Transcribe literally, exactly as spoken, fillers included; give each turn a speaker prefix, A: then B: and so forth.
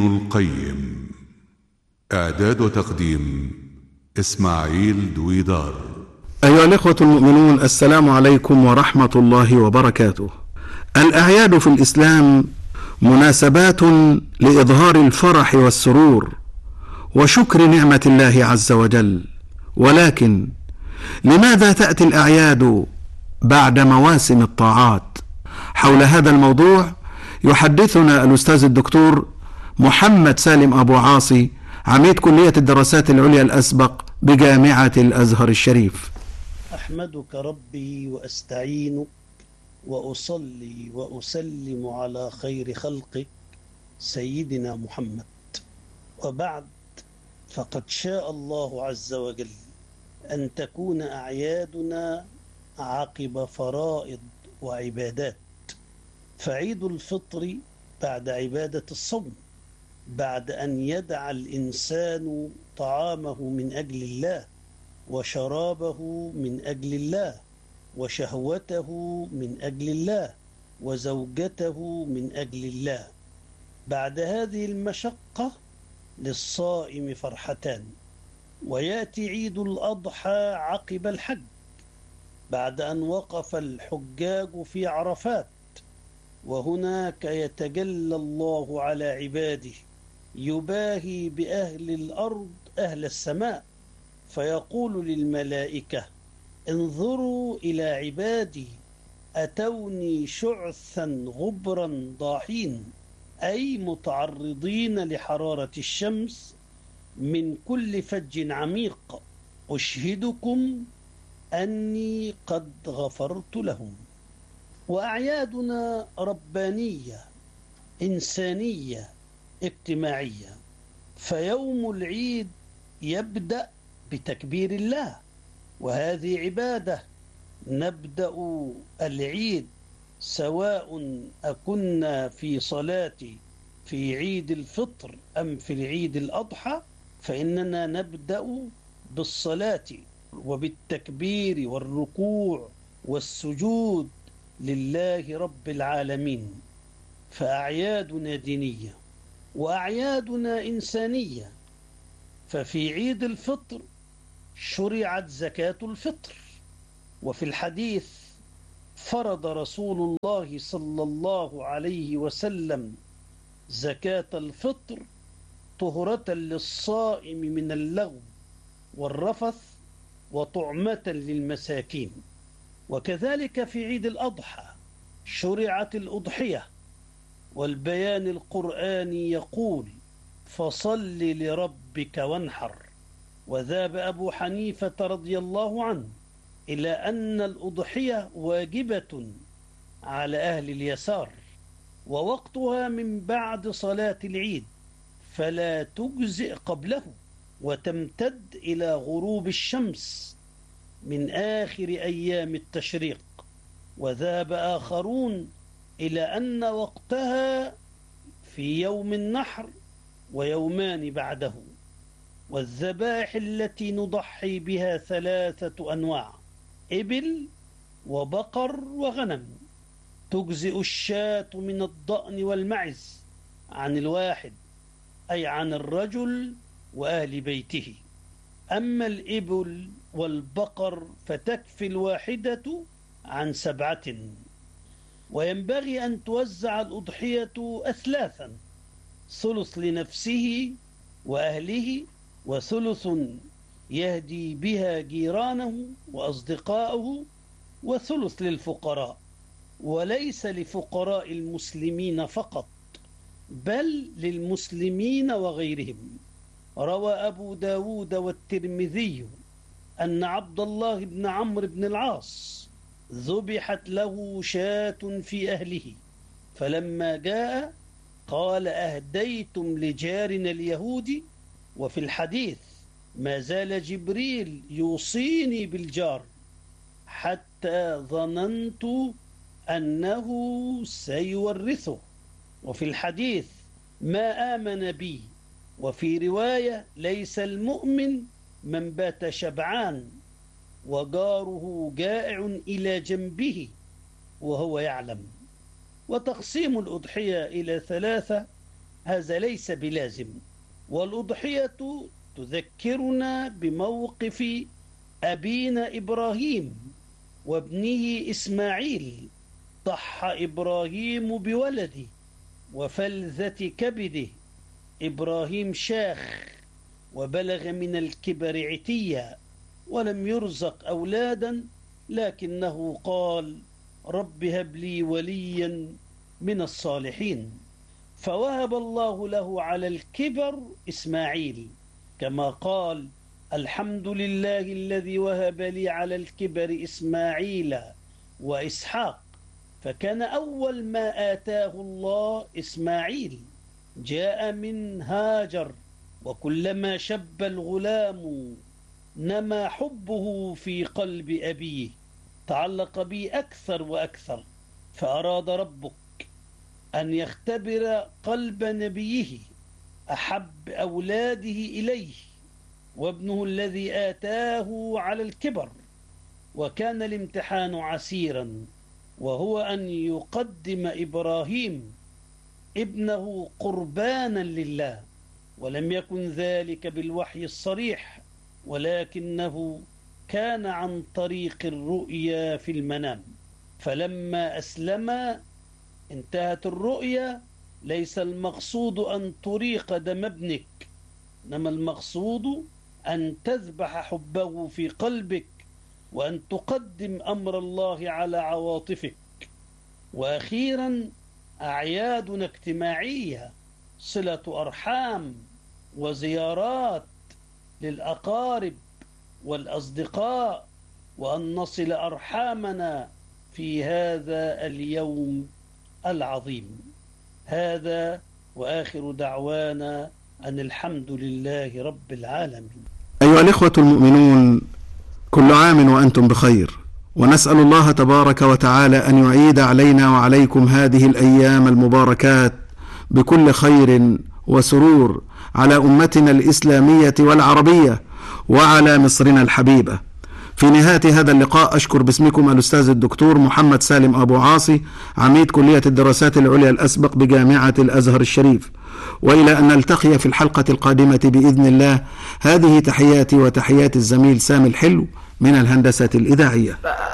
A: القيم. إعداد وتقديم إسماعيل دويدار.
B: أيها الإخوة المؤمنون، السلام عليكم ورحمة الله وبركاته. الأعياد في الإسلام مناسبات لإظهار الفرح والسرور وشكر نعمة الله عز وجل، ولكن لماذا تأتي الأعياد بعد مواسم الطاعات؟ حول هذا الموضوع يحدثنا الأستاذ الدكتور محمد سالم أبو عاصي، عميد كلية الدراسات العليا الأسبق بجامعة الأزهر الشريف.
C: أحمدك ربي وأستعينك وأصلي وأسلم على خير خلقك سيدنا محمد، وبعد، فقد شاء الله عز وجل أن تكون أعيادنا عقب فرائض وعبادات، فعيد الفطر بعد عبادة الصوم، بعد أن يدع الإنسان طعامه من أجل الله وشرابه من أجل الله وشهوته من أجل الله وزوجته من أجل الله. بعد هذه المشقة للصائم فرحتان، ويأتي عيد الأضحى عقب الحج بعد أن وقف الحجاج في عرفات، وهناك يتجلى الله على عباده، يباهي بأهل الأرض أهل السماء، فيقول للملائكة: انظروا إلى عبادي أتوني شعثا غبرا ضاحين، أي متعرضين لحرارة الشمس من كل فج عميق، أشهدكم أني قد غفرت لهم. وأعيادنا ربانية إنسانية اجتماعية، فيوم العيد يبدأ بتكبير الله، وهذه عبادة. نبدأ العيد سواء أكنا في صلاة في عيد الفطر أم في العيد الأضحى، فإننا نبدأ بالصلاة وبالتكبير والركوع والسجود لله رب العالمين. فأعيادنا دينية وأعيادنا إنسانية، ففي عيد الفطر شرعت زكاة الفطر، وفي الحديث فرض رسول الله صلى الله عليه وسلم زكاة الفطر طهرة للصائم من اللغو والرفث وطعمة للمساكين. وكذلك في عيد الأضحى شرعت الأضحية، والبيان القرآني يقول: فصل لربك وانحر. وذهب أبو حنيفة رضي الله عنه إلى أن الأضحية واجبة على أهل اليسار، ووقتها من بعد صلاة العيد، فلا تجزئ قبله، وتمتد إلى غروب الشمس من آخر أيام التشريق. وذهب آخرون إلى أن وقتها في يوم النحر ويومان بعده. والذبائح التي نضحي بها ثلاثة أنواع: إبل وبقر وغنم. تجزئ الشاة من الضأن والمعز عن الواحد، أي عن الرجل وأهل بيته. أما الإبل والبقر فتكفي الواحدة عن سبعة. وينبغي أن توزع الأضحية أثلاثا: ثلث لنفسه وأهله، وثلث يهدي بها جيرانه وأصدقائه، وثلث للفقراء. وليس لفقراء المسلمين فقط، بل للمسلمين وغيرهم. روى أبو داود والترمذي أن عبد الله بن عمرو بن العاص ذبحت له شاة في أهله، فلما جاء قال: أهديتم لجارنا اليهودي؟ وفي الحديث: ما زال جبريل يوصيني بالجار حتى ظننت أنه سيورثه. وفي الحديث: ما آمن بي. وفي رواية: ليس المؤمن من بات شبعان وجاره جائع إلى جنبه وهو يعلم. وتقسيم الأضحية إلى ثلاثة هذا ليس بلازم. والأضحية تذكرنا بموقف أبينا إبراهيم وابنه إسماعيل. ضحى إبراهيم بولده وفلذة كبده. إبراهيم شاخ وبلغ من الكبر عتيا ولم يرزق أولادا، لكنه قال رب هب لي وليا من الصالحين، فوهب الله له على الكبر إسماعيل، كما قال الحمد لله الذي وهب لي على الكبر إسماعيل وإسحاق. فكان أول ما آتاه الله إسماعيل، جاء من هاجر، وكلما شب الغلام نما حبه في قلب أبيه، تعلق به أكثر وأكثر، فأراد ربك أن يختبر قلب نبيه أحب أولاده إليه وابنه الذي آتاه على الكبر. وكان الامتحان عسيرا، وهو أن يقدم إبراهيم ابنه قربانا لله، ولم يكن ذلك بالوحي الصريح، ولكنه كان عن طريق الرؤيا في المنام. فلما أسلم انتهت الرؤيا. ليس المقصود أن تريق دم ابنك، إنما المقصود أن تذبح حبه في قلبك، وأن تقدم أمر الله على عواطفك. وأخيرا أعيادنا اجتماعية، صلة أرحام وزيارات للأقارب والأصدقاء، وأن نصل أرحامنا في هذا اليوم العظيم. هذا وآخر دعوانا أن الحمد لله رب العالمين.
B: أيها الإخوة المؤمنون، كل عام وأنتم بخير، ونسأل الله تبارك وتعالى أن يعيد علينا وعليكم هذه الأيام المباركات بكل خير وسرور على أمتنا الإسلامية والعربية وعلى مصرنا الحبيبة. في نهاية هذا اللقاء أشكر باسمكم الأستاذ الدكتور محمد سالم أبو عاصي، عميد كلية الدراسات العليا الأسبق بجامعة الأزهر الشريف، وإلى أن نلتقي في الحلقة القادمة بإذن الله. هذه تحياتي وتحيات الزميل سامي الحلو من الهندسة الإذاعية.